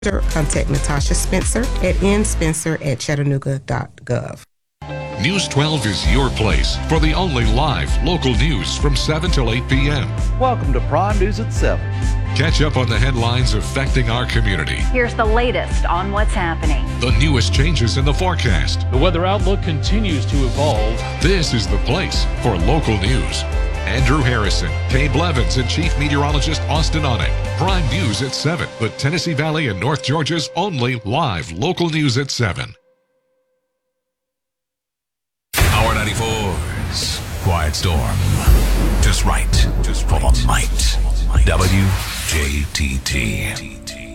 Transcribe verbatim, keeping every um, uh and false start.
contact Natasha Spencer at n spencer at chattanooga dot gov. News twelve is your place for the only live local news from seven till eight p.m. Welcome to Prime News at seven. Catch up on the headlines affecting our community. Here's the latest on what's happening. The newest changes in the forecast. The weather outlook continues to evolve. This is the place for local news. Andrew Harrison, Kay Blevins, and Chief Meteorologist Austin Onek. Prime News at seven, but Tennessee Valley and North Georgia's only live local news at seven. Power ninety-four's Quiet Storm. Just right. Just for the might. W J T T.